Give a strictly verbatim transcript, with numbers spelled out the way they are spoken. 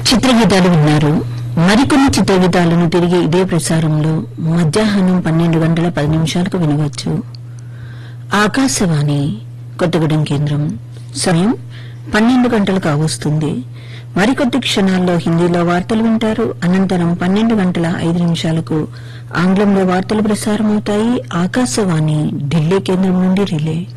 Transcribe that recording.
చిత్రగీతాలు విన్నారు. మరికొన్ని చిత్రగీతాలను తిరిగి ఇదే ప్రసారంలో మధ్యాహ్నం పన్నెండు గంటల పది నిమిషాలకు వినవచ్చు. ఆకాశవాణి కొత్తగూడెం కేంద్రం. సమయం పన్నెండు గంటలు కావస్తుంది. మరికొద్ది క్షణాల్లో హిందీలో వార్తలు వింటారు. అనంతరం పన్నెండు గంటల ఐదు నిమిషాలకు ఆంగ్లంలో వార్తలు ప్రసారమవుతాయి. ఆకాశవాణి ఢిల్లీ కేంద్రం నుండి రిలే.